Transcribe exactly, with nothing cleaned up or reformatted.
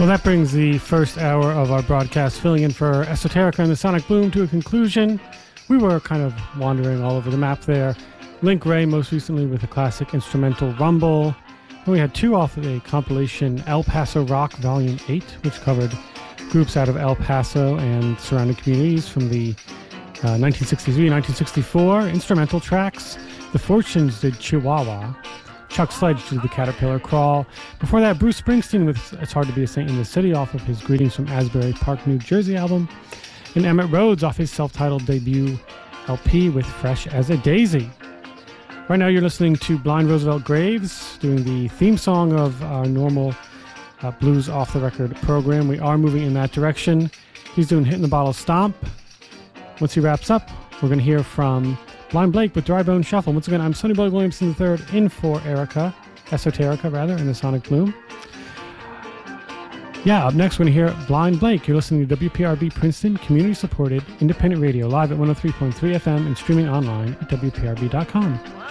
Well, that brings the first hour of our broadcast, filling in for Esoterica and the Sonic Bloom, to a conclusion. We were kind of wandering all over the map there. Link Wray, most recently with a classic instrumental Rumble. And we had two off of a compilation, El Paso Rock Volume eight, which covered groups out of El Paso and surrounding communities from the uh, nineteen sixty-three nineteen sixty-four instrumental tracks. The Fortunes did Chihuahua. Chuck Sledge did the Caterpillar Crawl. Before that, Bruce Springsteen with It's Hard to Be a Saint in the City off of his Greetings from Asbury Park, New Jersey album. And Emmett Rhodes off his self-titled debut L P with Fresh as a Daisy. Right now you're listening to Blind Roosevelt Graves doing the theme song of our normal uh, Blues Off the Record program. We are moving in that direction. He's doing Hitting the Bottle Stomp. Once he wraps up, we're going to hear from Blind Blake with Dry Bone Shuffle. Once again, I'm Sonny Boy Williamson the third, in for Erica, Esoterica rather, in the Sonic Bloom. Yeah, up next we're going to hear Blind Blake. You're listening to W P R B Princeton, community-supported independent radio, live at one oh three point three F M and streaming online at W P R B dot com.